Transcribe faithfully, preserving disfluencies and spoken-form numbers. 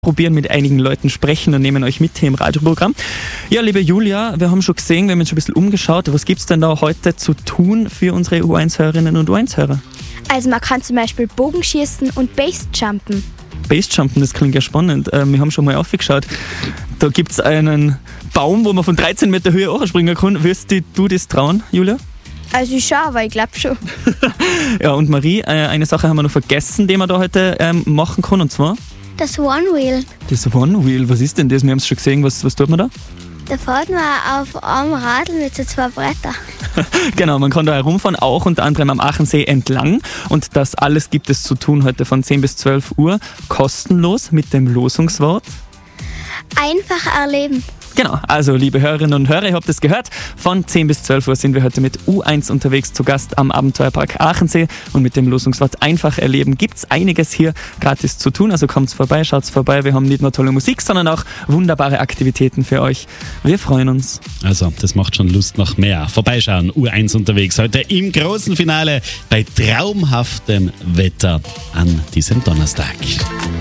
probieren, mit einigen Leuten sprechen und nehmen euch mit hier im Radioprogramm. Ja, liebe Julia, wir haben schon gesehen, wir haben uns schon ein bisschen umgeschaut. Was gibt es denn da heute zu tun für unsere U eins Hörerinnen und U eins Hörer? Also man kann zum Beispiel Bogenschießen und Basejumpen. Basejumpen, das klingt ja spannend. Äh, wir haben schon mal aufgeschaut. Da gibt es einen Baum, wo man von dreizehn Meter Höhe auch springen kann. Wirst du das trauen, Julia? Also ich schon, aber ich glaube schon. Ja, und Marie, äh, eine Sache haben wir noch vergessen, die man da heute ähm, machen kann, und zwar? Das One Wheel. Das One Wheel, was ist denn das? Wir haben es schon gesehen, was, was tut man da? Da fährt man auf einem Radl mit so zwei Brettern. Genau, man kann da herumfahren, auch unter anderem am Aachensee entlang. Und das alles gibt es zu tun heute von zehn bis zwölf Uhr, kostenlos mit dem Losungswort. Einfach erleben. Genau, also liebe Hörerinnen und Hörer, ihr habt es gehört, von zehn bis zwölf Uhr sind wir heute mit U eins unterwegs zu Gast am Abenteuerpark Aachensee und mit dem Losungswort einfach erleben gibt es einiges hier gratis zu tun, also kommt vorbei, schaut vorbei, wir haben nicht nur tolle Musik, sondern auch wunderbare Aktivitäten für euch. Wir freuen uns. Also, das macht schon Lust nach mehr. Vorbeischauen, U eins unterwegs, heute im großen Finale bei traumhaftem Wetter an diesem Donnerstag.